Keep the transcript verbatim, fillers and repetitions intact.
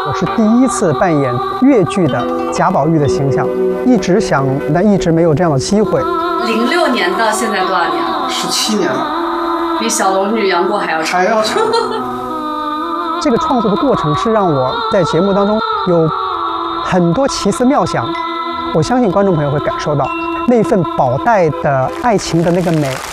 我是第一次扮演越剧的贾宝玉的形象，一直想，但一直没有这样的机会。 零六年到现在多少年了？ 十七年了， 比小龙女杨过还要长。 还要长。 这个创作的过程是让我在节目当中有很多奇思妙想，我相信观众朋友会感受到那份宝黛的爱情的那个美。